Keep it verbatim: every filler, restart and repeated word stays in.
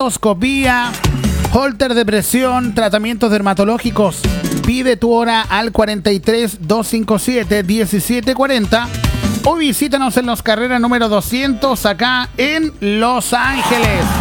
endoscopía, holter de presión, tratamientos dermatológicos. Pide tu hora al cuarenta y tres, doscientos cincuenta y siete, diecisiete cuarenta o visítanos en Los Carreras número doscientos acá en Los Ángeles.